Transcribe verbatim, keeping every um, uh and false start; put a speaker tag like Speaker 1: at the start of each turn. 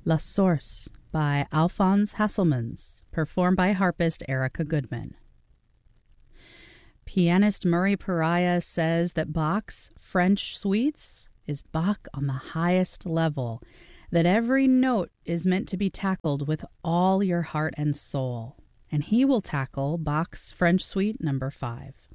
Speaker 1: La Source by Alphonse Hasselmans, performed by harpist Erica Goodman. Pianist Murray Pariah says that Bach's French suites is Bach on the highest level, that every note is meant to be tackled with all your heart and soul. And he will tackle Bach's French Suite number five.